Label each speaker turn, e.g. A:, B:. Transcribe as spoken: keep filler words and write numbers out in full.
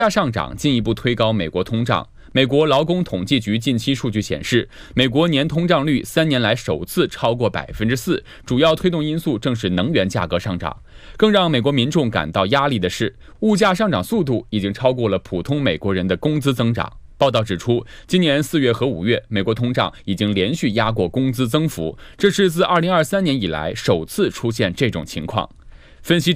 A: 价上涨进一步推高美国通胀。美国劳工统计局近期数据显示，美国年通胀率三年来首次超过百分之四，主要推动因素正是能源价格上涨。更让美国民众感到压力的是，物价上涨速度已经超过了普通美国人的工资增长。报道指出，今年四月和五月，美国通胀已经连续压过工资增幅，这是自二零二三年以来首次出现这种情况。分析